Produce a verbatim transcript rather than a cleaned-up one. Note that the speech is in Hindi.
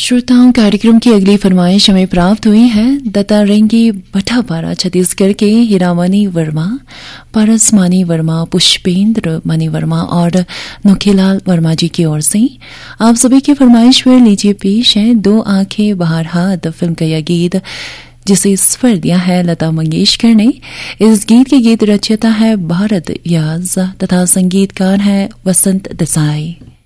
श्रोताओं, कार्यक्रम की अगली फरमाइश हमें प्राप्त हुई है दत्तारेंगी भट्टापारा छत्तीसगढ़ के हीरामणि वर्मा, पारसमणि वर्मा, पुष्पेंद्र मणि वर्मा और नोखीलाल वर्मा जी की ओर से। आप सभी की फरमाइश पर लीजिए पेश है दो आंखें बाहर हाथ फिल्म का यह गीत, जिसे स्वर दिया है लता मंगेशकर ने। इस गीत के गीत रचयिता है भारत याज तथा संगीतकार है वसंत देसाई।